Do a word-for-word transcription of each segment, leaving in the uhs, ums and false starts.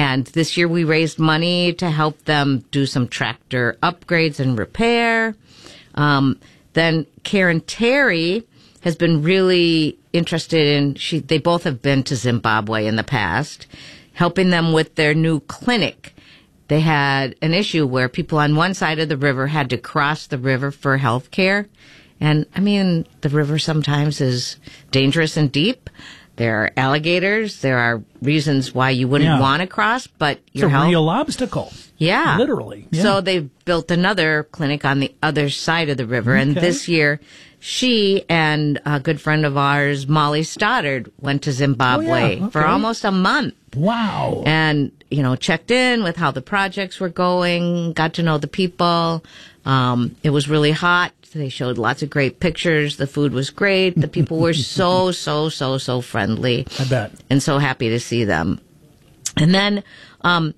And this year we raised money to help them do some tractor upgrades and repair. Um, then Karen Terry has been really interested in, she, they both have been to Zimbabwe in the past, helping them with their new clinic. They had an issue where people on one side of the river had to cross the river for health care. And, I mean, the river sometimes is dangerous and deep. There are alligators. There are reasons why you wouldn't yeah. want to cross, but it's your a health... real obstacle. Yeah. Literally. Yeah. So they built another clinic on the other side of the river. Okay. And this year, she and a good friend of ours, Molly Stoddard, went to Zimbabwe oh, yeah. okay. for almost a month. Wow. And, you know, checked in with how the projects were going, got to know the people. Um, it was really hot. They showed lots of great pictures. The food was great. The people were so, so, so, so friendly. I bet. And so happy to see them. And then, um,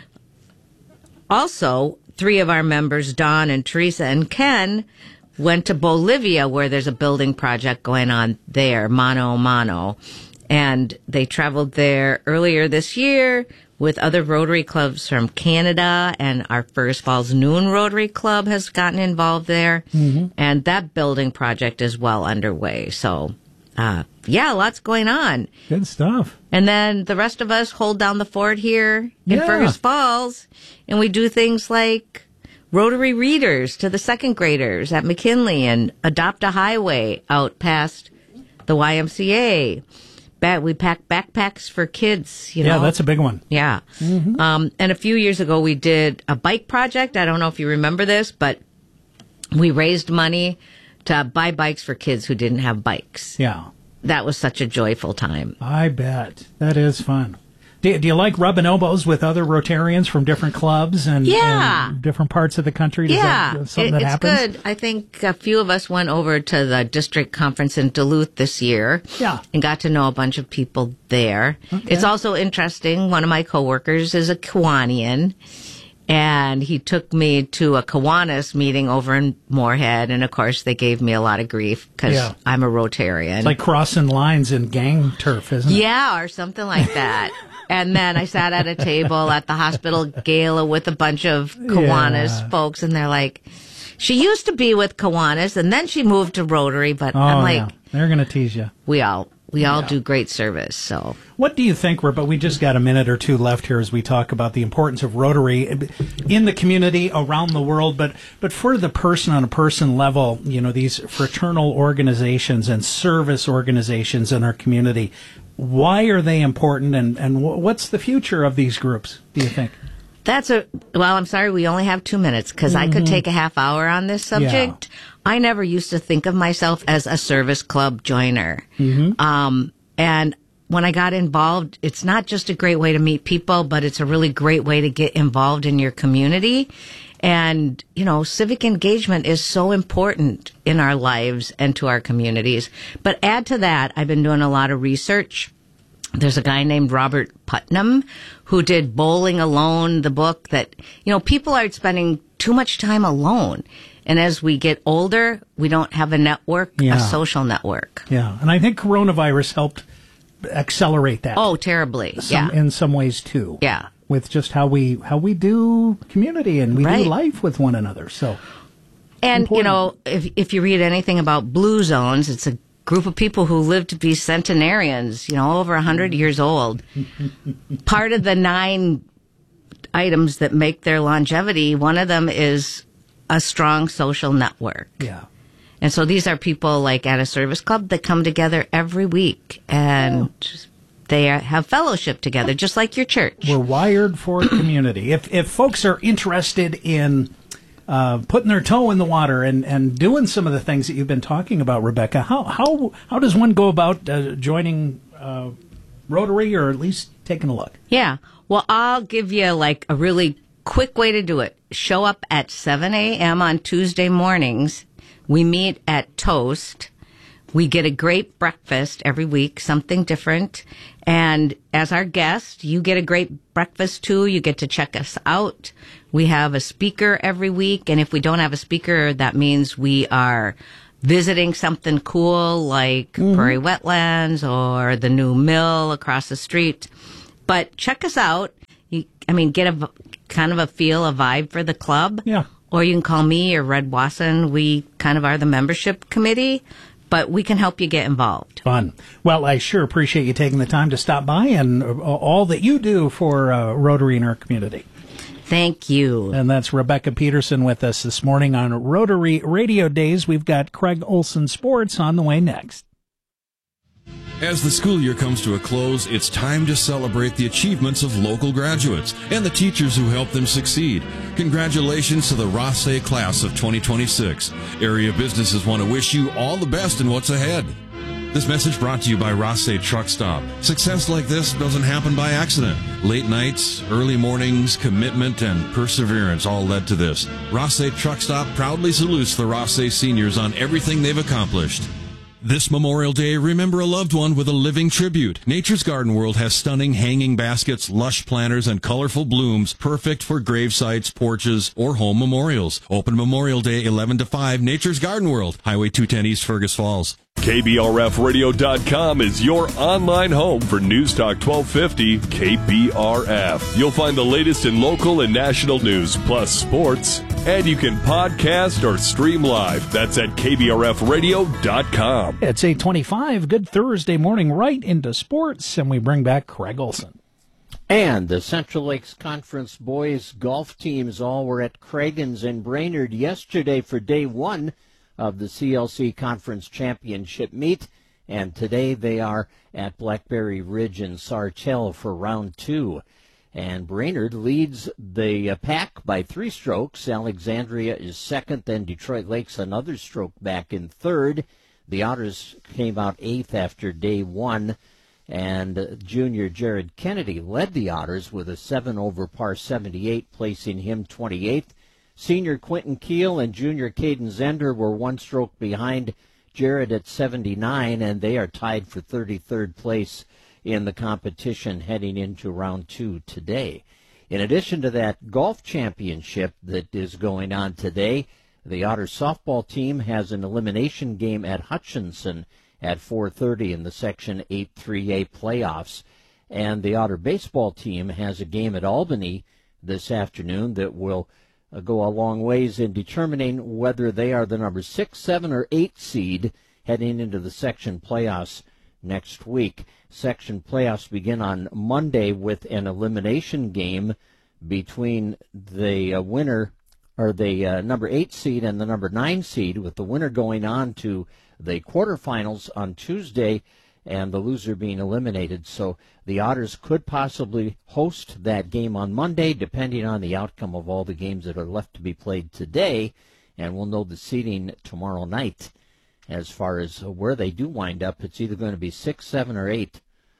also, three of our members, Dawn and Teresa and Ken, went to Bolivia, where there's a building project going on there, Mano a Mano. And they traveled there earlier this year with other Rotary clubs from Canada, and our First Falls Noon Rotary Club has gotten involved there. Mm-hmm. And that building project is well underway. So, uh, yeah, lots going on. Good stuff. And then the rest of us hold down the fort here in yeah. Fergus Falls, and we do things like Rotary readers to the second graders at McKinley and adopt a highway out past the Y M C A. We pack backpacks for kids, you know. Yeah, that's a big one. Yeah. Mm-hmm. Um, and a few years ago, we did a bike project. I don't know if you remember this, but we raised money to buy bikes for kids who didn't have bikes. Yeah. That was such a joyful time. I bet. That is fun. Do, do you like rubbing elbows with other Rotarians from different clubs and, yeah. and different parts of the country? Does yeah, that, something it, that it's happens? good. I think a few of us went over to the district conference in Duluth this year. Yeah. And got to know a bunch of people there. Okay. It's also interesting. One of my coworkers is a Kiwanian, and he took me to a Kiwanis meeting over in Moorhead, and of course they gave me a lot of grief because yeah. I'm a Rotarian. It's like crossing lines in gang turf, isn't it? Yeah, or something like that. And then I sat at a table at the hospital gala with a bunch of Kiwanis yeah. folks, and they're like, she used to be with Kiwanis, and then she moved to Rotary, but oh, I'm like... Yeah. They're going to tease you. We all we all yeah. do great service, so... What do you think, but we just got a minute or two left here as we talk about the importance of Rotary in the community, around the world, but, but for the person on a person level, you know, these fraternal organizations and service organizations in our community, why are they important, and, and what's the future of these groups, do you think? That's a, well, I'm sorry, we only have two minutes, because mm-hmm. I could take a half hour on this subject. Yeah. I never used to think of myself as a service club joiner. Mm-hmm. Um, and when I got involved, it's not just a great way to meet people, but it's a really great way to get involved in your community. And, you know, civic engagement is so important in our lives and to our communities. But add to that, I've been doing a lot of research. There's a guy named Robert Putnam who did Bowling Alone, the book that, you know, people are spending too much time alone. And as we get older, we don't have a network, yeah. a social network. Yeah. And I think coronavirus helped accelerate that. Oh, terribly. Some, yeah. In some ways, too. Yeah. With just how we how we do community and we right. do life with one another. So, and, important. you know, if if you read anything about Blue Zones, it's a group of people who live to be centenarians, you know, over one hundred years old. Part of the nine items that make their longevity, one of them is a strong social network. Yeah. And so these are people like at a service club that come together every week and oh. they are, have fellowship together, just like your church. We're wired for community. If if folks are interested in uh, putting their toe in the water and, and doing some of the things that you've been talking about, Rebecca, how how how does one go about uh, joining uh, Rotary, or at least taking a look? Yeah. Well, I'll give you like a really quick way to do it. Show up at seven a.m. on Tuesday mornings. We meet at Toast. We get a great breakfast every week, something different. And as our guest, you get a great breakfast too. You get to check us out. We have a speaker every week. And if we don't have a speaker, that means we are visiting something cool like mm-hmm. Prairie Wetlands or the new mill across the street. But check us out. You, I mean, get a v- kind of a feel, a vibe for the club. Yeah. Or you can call me or Red Wasson. We kind of are the membership committee, but we can help you get involved. Fun. Well, I sure appreciate you taking the time to stop by and uh, all that you do for uh, Rotary in our community. Thank you. And that's Rebecca Peterson with us this morning on Rotary Radio Days. We've got Craig Olson Sports on the way next. As the school year comes to a close, it's time to celebrate the achievements of local graduates and the teachers who helped them succeed. Congratulations to the Rothsay class of twenty twenty-six. Area businesses want to wish you all the best in what's ahead. This message brought to you by Rothsay Truck Stop. Success like this doesn't happen by accident. Late nights, early mornings, commitment, and perseverance all led to this. Rothsay Truck Stop proudly salutes the Rothsay seniors on everything they've accomplished. This Memorial Day, remember a loved one with a living tribute. Nature's Garden World has stunning hanging baskets, lush planters, and colorful blooms, perfect for grave sites, porches, or home memorials. Open Memorial Day, eleven to five, Nature's Garden World, Highway two ten East Fergus Falls. K B R F radio dot com is your online home for News Talk twelve fifty K B R F. You'll find the latest in local and national news, plus sports. And you can podcast or stream live. That's at K B R F radio dot com. It's eight twenty-five. Good Thursday morning, right into sports, and we bring back Craig Olson. And the Central Lakes Conference boys golf teams all were at Craigens and Brainerd yesterday for day one of the C L C Conference Championship meet, and today they are at Blackberry Ridge and Sartell for round two. And Brainerd leads the uh, pack by three strokes. Alexandria is second, then Detroit Lakes another stroke back in third. The Otters came out eighth after day one, and uh, junior Jared Kennedy led the Otters with a seven over par seventy-eight, placing him twenty-eighth. Senior Quentin Keel and junior Caden Zender were one stroke behind Jared at seventy-nine, and they are tied for thirty-third place in the competition heading into round two today. In addition to that golf championship that is going on today, the Otter softball team has an elimination game at Hutchinson at four thirty in the Section eight three A playoffs, and the Otter baseball team has a game at Albany this afternoon that will Uh, go a long ways in determining whether they are the number six, seven, or eight seed heading into the section playoffs next week. Section playoffs begin on Monday with an elimination game between the uh, winner, or the uh, number eight seed and the number nine seed, with the winner going on to the quarterfinals on Tuesday and the loser being eliminated. So the Otters could possibly host that game on Monday, depending on the outcome of all the games that are left to be played today, and we'll know the seeding tomorrow night. As far as where they do wind up, it's either going to be six, seven, or eight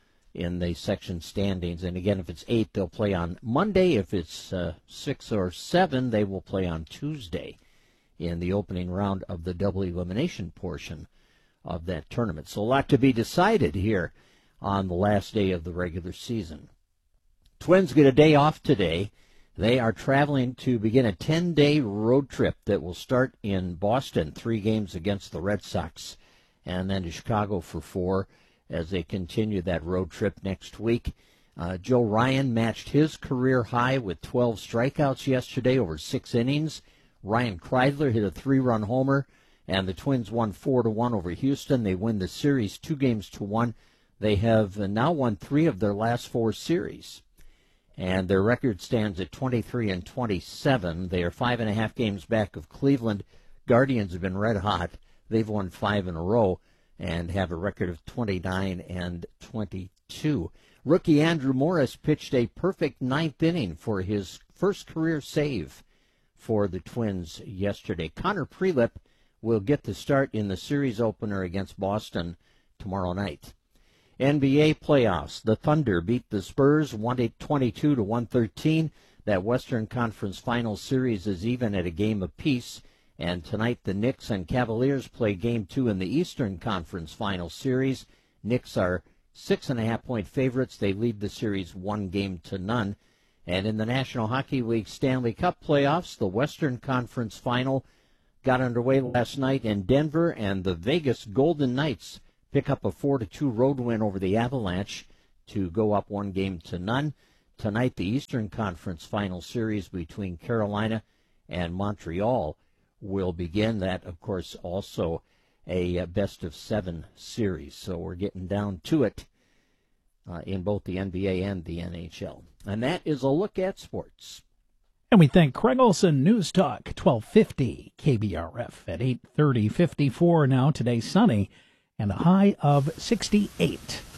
in the section standings. And again, if it's eight, they'll play on Monday. If it's uh, six or seven, they will play on Tuesday in the opening round of the double elimination portion of that tournament. So a lot to be decided here on the last day of the regular season. Twins get a day off today. They are traveling to begin a ten-day road trip that will start in Boston, three games against the Red Sox, and then to Chicago for four as they continue that road trip next week. Uh, Joe Ryan matched his career high with twelve strikeouts yesterday over six innings. Ryan Kreidler hit a three-run homer, and the Twins won four to one over Houston. They win the series two games to one. They have now won three of their last four series, and their record stands at twenty-three and twenty-seven. They are five and a half games back of Cleveland. Guardians have been red hot. They've won five in a row and have a record of twenty-nine and twenty-two. Rookie Andrew Morris pitched a perfect ninth inning for his first career save for the Twins yesterday. Connor Prelip will get the start in the series opener against Boston tomorrow night. N B A playoffs. The Thunder beat the Spurs one twenty-two to one thirteen. That Western Conference Finals series is even at a game apiece. And tonight the Knicks and Cavaliers play game two in the Eastern Conference Finals series. Knicks are six and a half point favorites. They lead the series one game to none. And in the National Hockey League Stanley Cup playoffs, the Western Conference Final got underway last night in Denver, and the Vegas Golden Knights pick up a four to two road win over the Avalanche to go up one game to none. tonight, the Eastern Conference Final Series between Carolina and Montreal will begin. That, of course, also a best-of-seven series. So we're getting down to it uh, in both the N B A and the N H L. And that is a look at sports. And we thank Craig Olson, News Talk, twelve fifty K B R F at eight thirty, fifty-four now. Today sunny and a high of sixty-eight.